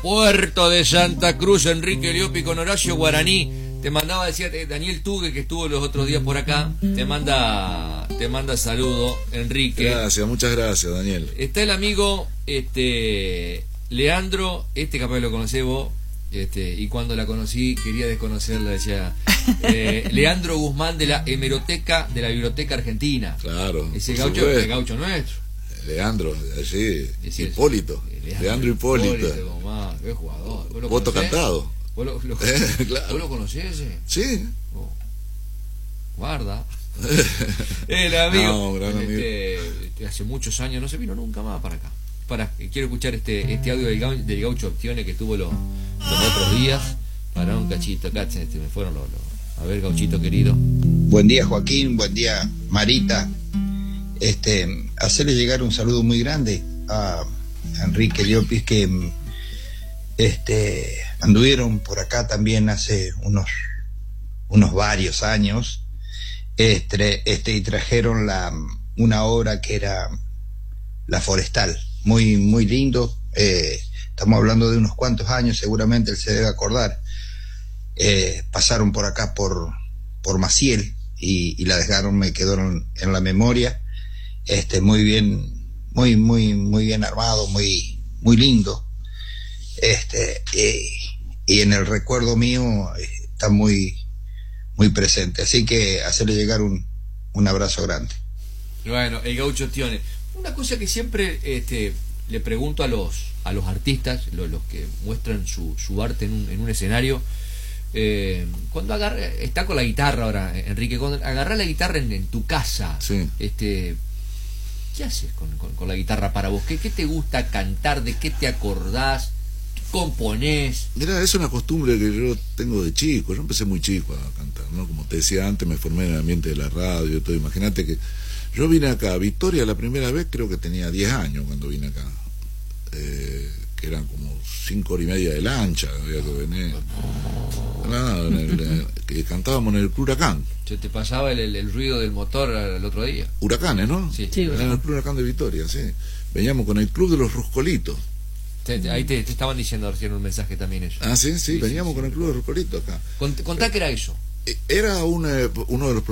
Puerto de Santa Cruz, Enrique Liopi con Horacio Guaraní. Te mandaba, decía Daniel Tugue, que estuvo los otros días por acá. Te manda saludo, Enrique. Gracias, muchas gracias, Daniel. Está el amigo Leandro, capaz lo conocés vos. Y cuando la conocí quería desconocerla, decía Leandro Guzmán, de la hemeroteca de la Biblioteca Argentina. Claro, ese gaucho, el gaucho nuestro. Leandro, sí, Hipólito. Leandro Hipólito. Qué jugador. Voto cantado. ¿Vos lo Claro. ¿Vos lo conocés ese? Sí. Oh. Guarda. El amigo. No, gran amigo. Hace muchos años no se vino nunca más para acá. Quiero escuchar este audio del gaucho Opciones que tuvo los otros días. Para un cachito, acá me fueron los. A ver, gauchito querido. Buen día, Joaquín, buen día, Marita. Hacerle llegar un saludo muy grande a Enrique Llopis, que anduvieron por acá también hace unos varios años, y trajeron una obra que era La Forestal, muy muy lindo. Estamos hablando de unos cuantos años, seguramente él se debe acordar. Pasaron por acá por Maciel y la dejaron, me quedaron en la memoria. Muy bien, muy bien armado, muy lindo. Y en el recuerdo mío está muy presente, así que hacerle llegar un abrazo grande. Bueno, el gaucho Tione. Una cosa que siempre le pregunto a los artistas, los que muestran su arte en un escenario, cuando está con la guitarra ahora, Enrique, cuando agarrás la guitarra en tu casa, sí. ¿Qué haces con la guitarra para vos? ¿Qué te gusta cantar? ¿De qué te acordás? ¿Qué componés? Mirá, es una costumbre que yo tengo de chico. Yo empecé muy chico a cantar, ¿no? Como te decía antes, me formé en el ambiente de la radio y todo. Imagínate que yo vine acá a Victoria la primera vez, creo que tenía 10 años cuando vine acá. Que eran como 5 horas y media de lancha, había que venir. Nada, que cantábamos en el Club Huracán. ¿Se te pasaba el ruido del motor el otro día? Huracanes, ¿no? Sí. En el Club Huracán de Victoria, sí. Veníamos con el Club de los Ruscolitos. Ahí te estaban diciendo recién un mensaje también eso. Ah, sí, veníamos con el Club de los Ruscolitos acá. Contá qué era eso. Era uno de los